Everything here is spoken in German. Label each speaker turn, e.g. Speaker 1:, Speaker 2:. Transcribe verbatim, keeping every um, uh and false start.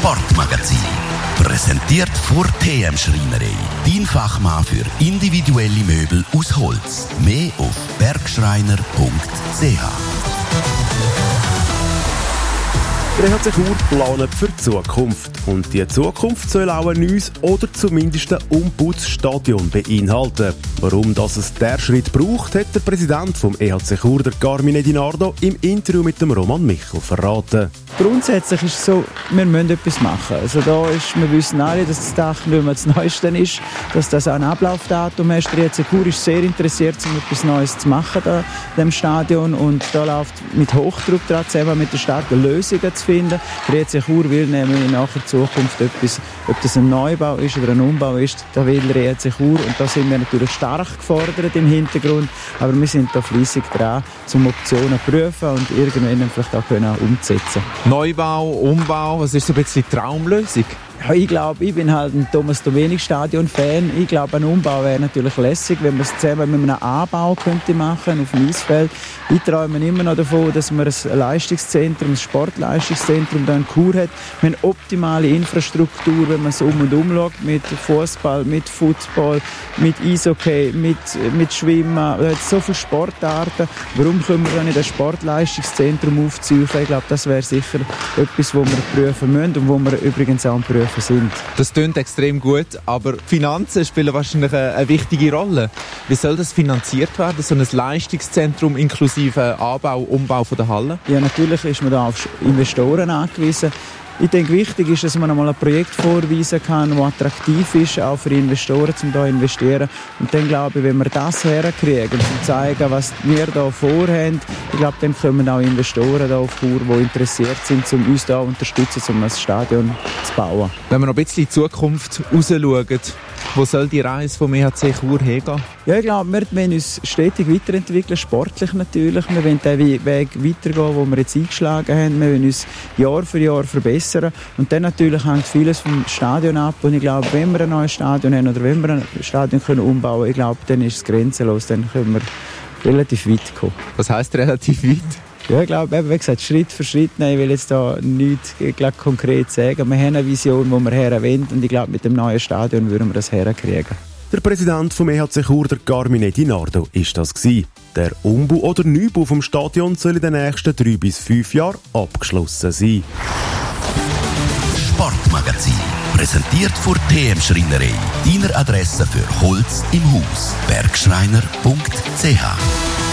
Speaker 1: Sportmagazin. Präsentiert von T M Schreinerei. Dein Fachmann für individuelle Möbel aus Holz. Mehr auf bergschreiner punkt c h.
Speaker 2: Der E H C Chur planet für die Zukunft. Und die Zukunft soll auch ein neues oder zumindest ein Umputzstadion beinhalten. Warum das es diesen Schritt braucht, hat der Präsident vom E H C Chur, der Carmine Di Nardo, im Interview mit dem Roman Michel verraten.
Speaker 3: Grundsätzlich ist es so, wir müssen etwas machen. Also da ist, wir wissen alle, dass das Dach nicht mehr das Neueste ist, dass das auch ein Ablaufdatum hat. Der E H C Chur ist sehr interessiert, um etwas Neues zu machen da, in diesem Stadion. Und da läuft mit Hochdruck dran, zusammen mit den starken Lösungen zu finden. Der E H C Chur will nämlich in nachher Zukunft etwas, ob das ein Neubau ist oder ein Umbau ist, da will der E H C Chur. Und da sind wir natürlich stark gefordert im Hintergrund. Aber wir sind da fleissig dran, um Optionen zu prüfen und irgendwann vielleicht auch können umzusetzen.
Speaker 4: Neubau, Umbau, was ist so ein bisschen die Traumlösung?
Speaker 3: Ja, ich glaube, ich bin halt ein Thomas Domenig-Stadion-Fan. Ich glaube, ein Umbau wäre natürlich lässig, wenn man es zusammen mit einem Anbau könnte machen auf dem Eisfeld. Ich träume immer noch davon, dass man ein Leistungszentrum, ein Sportleistungszentrum hier in Chur hat. Wir haben optimale Infrastruktur, wenn man es um und um schaut, mit Fußball, mit Football, mit Eishockey, mit, mit Schwimmen. Es hat so viele Sportarten. Warum können wir dann nicht ein Sportleistungszentrum aufziehen? Ich glaube, das wäre sicher etwas, was wir prüfen müssen und wo wir übrigens auch prüfen sind.
Speaker 4: Das klingt extrem gut, aber Finanzen spielen wahrscheinlich eine, eine wichtige Rolle. Wie soll das finanziert werden, so ein Leistungszentrum inklusive Anbau, Umbau von der Halle?
Speaker 3: Ja, natürlich ist man da auf Investoren angewiesen. Ich denke, wichtig ist, dass man einmal ein Projekt vorweisen kann, das attraktiv ist, auch für Investoren, um hier zu investieren. Und dann glaube ich, wenn wir das herkriegen, um zu zeigen, was wir hier vorhaben, ich glaube, dann kommen auch Investoren hier auf Chur, die interessiert sind, um uns hier zu unterstützen, um ein Stadion zu bauen.
Speaker 4: Wenn wir noch ein bisschen in die Zukunft rausschauen, wo soll die Reise vom E H C Chur hingehen?
Speaker 3: Ja, ich glaube, wir wollen uns stetig weiterentwickeln, sportlich natürlich. Wir wollen den Weg weitergehen, den wir jetzt eingeschlagen haben. Wir wollen uns Jahr für Jahr verbessern. Und dann natürlich hängt vieles vom Stadion ab. Und ich glaube, wenn wir ein neues Stadion haben oder wenn wir ein Stadion können umbauen können, ich glaube, dann ist es grenzenlos. Dann können wir relativ weit kommen.
Speaker 4: Was heisst relativ weit?
Speaker 3: Ja, ich glaube, wie gesagt, Schritt für Schritt. Nein, ich will jetzt da nichts glaub, konkret sagen. Wir haben eine Vision, wo wir her wollen. Und ich glaube, mit dem neuen Stadion würden wir das herkriegen.
Speaker 2: Der Präsident vom E H C Chur, der Carmine Di Nardo, ist das gewesen. Der Umbau oder Neubau vom Stadion soll in den nächsten drei bis fünf Jahren abgeschlossen sein.
Speaker 1: Sportmagazin. Präsentiert von T M Schreinerei. Deiner Adresse für Holz im Haus. bergschreiner punkt c h.